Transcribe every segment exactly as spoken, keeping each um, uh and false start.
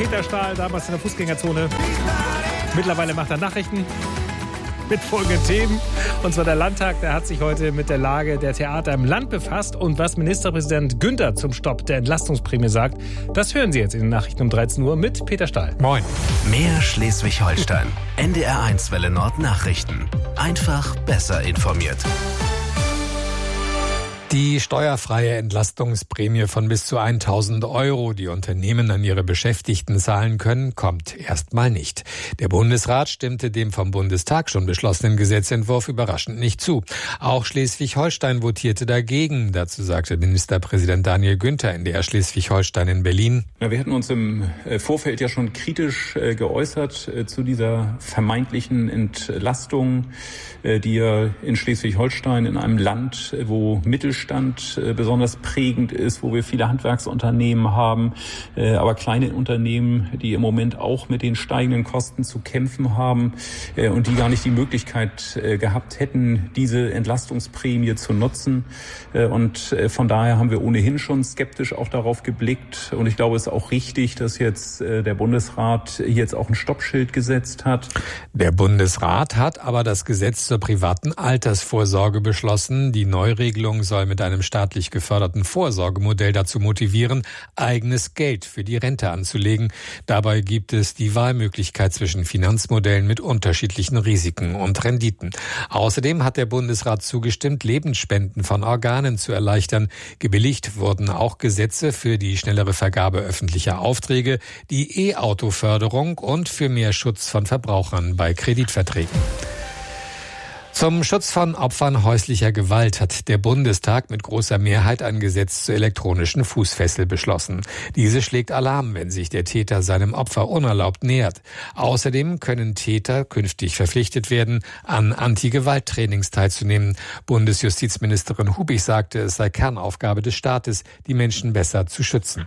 Peter Stahl, damals in der Fußgängerzone. Mittlerweile macht er Nachrichten mit folgenden Themen. Und zwar der Landtag, der hat sich heute mit der Lage der Theater im Land befasst. Und was Ministerpräsident Günther zum Stopp der Entlastungsprämie sagt, das hören Sie jetzt in den Nachrichten um dreizehn Uhr mit Peter Stahl. Moin. Mehr Schleswig-Holstein. N D R eins Welle Nord Nachrichten. Einfach besser informiert. Die steuerfreie Entlastungsprämie von bis zu tausend Euro, die Unternehmen an ihre Beschäftigten zahlen können, kommt erstmal nicht. Der Bundesrat stimmte dem vom Bundestag schon beschlossenen Gesetzentwurf überraschend nicht zu. Auch Schleswig-Holstein votierte dagegen. Dazu sagte Ministerpräsident Daniel Günther in der Schleswig-Holstein in Berlin. Ja, wir hatten uns im Vorfeld ja schon kritisch geäußert zu dieser vermeintlichen Entlastung, die ja in Schleswig-Holstein, in einem Land, wo Mittelstand besonders prägend ist, wo wir viele Handwerksunternehmen haben, aber kleine Unternehmen, die im Moment auch mit den steigenden Kosten zu kämpfen haben und die gar nicht die Möglichkeit gehabt hätten, diese Entlastungsprämie zu nutzen. Und von daher haben wir ohnehin schon skeptisch auch darauf geblickt. Und ich glaube, es ist auch richtig, dass jetzt der Bundesrat jetzt auch ein Stoppschild gesetzt hat. Der Bundesrat hat aber das Gesetz zur privaten Altersvorsorge beschlossen. Die Neuregelung soll mit einem staatlich geförderten Vorsorgemodell dazu motivieren, eigenes Geld für die Rente anzulegen. Dabei gibt es die Wahlmöglichkeit zwischen Finanzmodellen mit unterschiedlichen Risiken und Renditen. Außerdem hat der Bundesrat zugestimmt, Lebensspenden von Organen zu erleichtern. Gebilligt wurden auch Gesetze für die schnellere Vergabe öffentlicher Aufträge, die E-Auto-Förderung und für mehr Schutz von Verbrauchern bei Kreditverträgen. Zum Schutz von Opfern häuslicher Gewalt hat der Bundestag mit großer Mehrheit ein Gesetz zur elektronischen Fußfessel beschlossen. Diese schlägt Alarm, wenn sich der Täter seinem Opfer unerlaubt nähert. Außerdem können Täter künftig verpflichtet werden, an Anti-Gewalt-Trainings teilzunehmen. Bundesjustizministerin Hubig sagte, es sei Kernaufgabe des Staates, die Menschen besser zu schützen.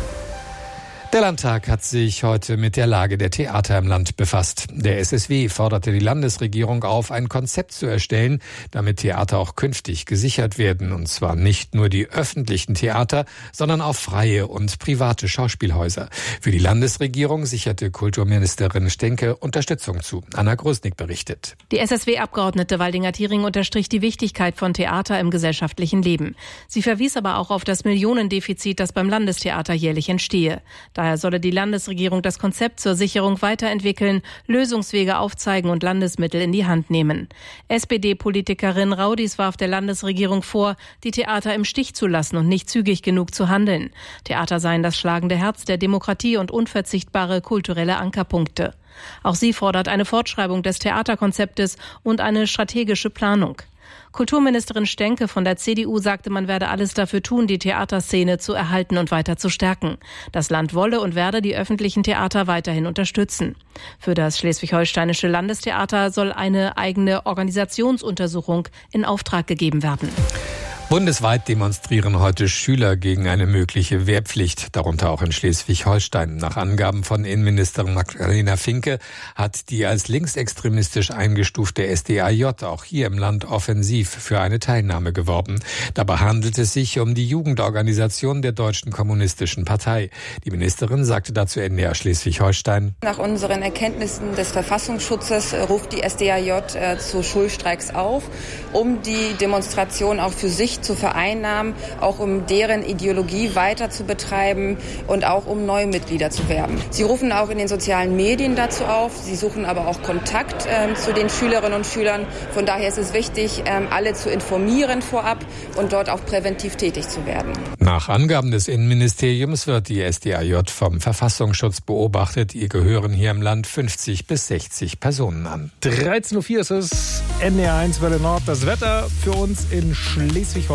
Der Landtag hat sich heute mit der Lage der Theater im Land befasst. Der S S W forderte die Landesregierung auf, ein Konzept zu erstellen, damit Theater auch künftig gesichert werden. Und zwar nicht nur die öffentlichen Theater, sondern auch freie und private Schauspielhäuser. Für die Landesregierung sicherte Kulturministerin Stenke Unterstützung zu. Anna Grusnick berichtet. Die S S W-Abgeordnete Waldinger-Thiering unterstrich die Wichtigkeit von Theater im gesellschaftlichen Leben. Sie verwies aber auch auf das Millionendefizit, das beim Landestheater jährlich entstehe. Daher solle die Landesregierung das Konzept zur Sicherung weiterentwickeln, Lösungswege aufzeigen und Landesmittel in die Hand nehmen. S P D-Politikerin Raudis warf der Landesregierung vor, die Theater im Stich zu lassen und nicht zügig genug zu handeln. Theater seien das schlagende Herz der Demokratie und unverzichtbare kulturelle Ankerpunkte. Auch sie fordert eine Fortschreibung des Theaterkonzeptes und eine strategische Planung. Kulturministerin Stenke von der C D U sagte, man werde alles dafür tun, die Theaterszene zu erhalten und weiter zu stärken. Das Land wolle und werde die öffentlichen Theater weiterhin unterstützen. Für das Schleswig-Holsteinische Landestheater soll eine eigene Organisationsuntersuchung in Auftrag gegeben werden. Bundesweit demonstrieren heute Schüler gegen eine mögliche Wehrpflicht, darunter auch in Schleswig-Holstein. Nach Angaben von Innenministerin Magdalena Finke hat die als linksextremistisch eingestufte S D A J auch hier im Land offensiv für eine Teilnahme geworben. Dabei handelt es sich um die Jugendorganisation der Deutschen Kommunistischen Partei. Die Ministerin sagte dazu N D R Schleswig-Holstein: Nach unseren Erkenntnissen des Verfassungsschutzes ruft die S D A J äh, zu Schulstreiks auf, um die Demonstration auch für sich zu vereinnahmen, auch um deren Ideologie weiter zu betreiben und auch um neue Mitglieder zu werben. Sie rufen auch in den sozialen Medien dazu auf. Sie suchen aber auch Kontakt äh, zu den Schülerinnen und Schülern. Von daher ist es wichtig, äh, alle zu informieren vorab und dort auch präventiv tätig zu werden. Nach Angaben des Innenministeriums wird die S D A J vom Verfassungsschutz beobachtet. Ihr gehören hier im Land fünfzig bis sechzig Personen an. dreizehn Uhr vier ist es, N D R eins Welle Nord. Das Wetter für uns in Schleswig-Holstein.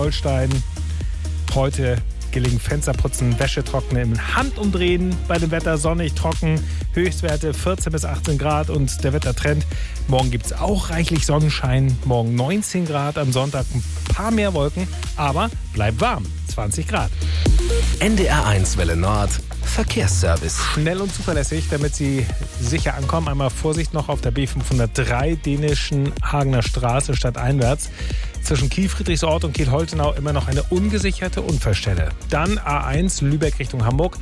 Heute gelingt Fensterputzen, Wäsche trocknen, Handumdrehen bei dem Wetter, sonnig, trocken, Höchstwerte vierzehn bis achtzehn Grad und der Wettertrend. Morgen gibt es auch reichlich Sonnenschein, morgen neunzehn Grad, am Sonntag ein paar mehr Wolken, aber bleibt warm, zwanzig Grad. N D R eins Welle Nord, Verkehrsservice. Schnell und zuverlässig, damit Sie sicher ankommen. Einmal Vorsicht noch auf der B fünfhundertdrei dänischen Hagener Straße stadteinwärts. Zwischen Kiel-Friedrichsort und Kiel-Holtenau immer noch eine ungesicherte Unfallstelle. Dann A eins Lübeck Richtung Hamburg.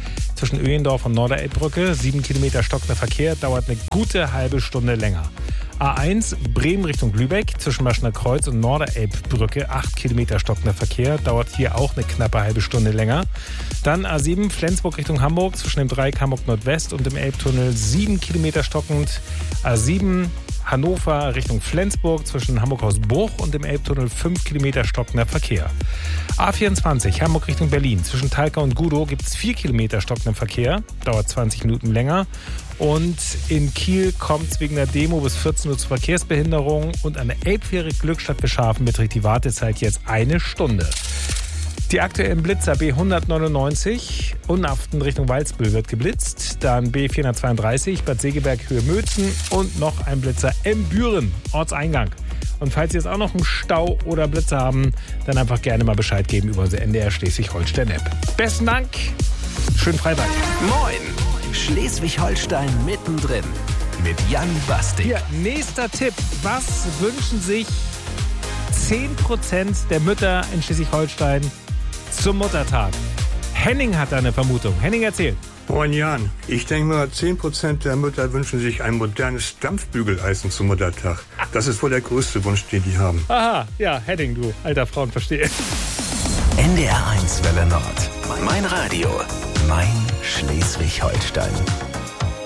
zwischen Öhendorf und Norderelbbrücke. sieben Kilometer stockender Verkehr, dauert eine gute halbe Stunde länger. A eins Bremen Richtung Lübeck zwischen Maschner Kreuz und Norderelbbrücke. acht Kilometer stockender Verkehr, dauert hier auch eine knappe halbe Stunde länger. Dann A sieben Flensburg Richtung Hamburg zwischen dem Dreieck Hamburg Nordwest und dem Elbtunnel. sieben Kilometer stockend. A sieben Hannover Richtung Flensburg zwischen Hamburg-Hausbruch und dem Elbtunnel. fünf Kilometer stockender Verkehr. A vierundzwanzig Hamburg Richtung Berlin zwischen Talca und Gudow gibt es vier Kilometer stockenden Verkehr, dauert zwanzig Minuten länger. Und in Kiel kommt es wegen der Demo bis vierzehn Uhr zu Verkehrsbehinderung und an der Elbfähre Glückstadt Beschafen beträgt die Wartezeit jetzt eine Stunde. Die aktuellen Blitzer B hundertneunundneunzig Unaften Richtung Walsbüll wird geblitzt, dann B vierhundertzweiunddreißig Bad Segeberg Höhe Mülzen und noch ein Blitzer Embüren, Ortseingang. Und falls Sie jetzt auch noch einen Stau oder Blitzer haben, dann einfach gerne mal Bescheid geben über unsere N D R Schleswig-Holstein-App. Besten Dank, schönen Freitag. Moin, Schleswig-Holstein mittendrin mit Jan Bastik. Hier, nächster Tipp. Was wünschen sich zehn Prozent der Mütter in Schleswig-Holstein zum Muttertag? Henning hat da eine Vermutung. Henning, erzählt. Moin Jan, ich denke mal, zehn Prozent der Mütter wünschen sich ein modernes Dampfbügeleisen zum Muttertag. Das ist wohl der größte Wunsch, den die haben. Aha, ja, Henning, du alter Frauenversteher. N D R eins Welle Nord. Mein Radio, mein Schleswig-Holstein.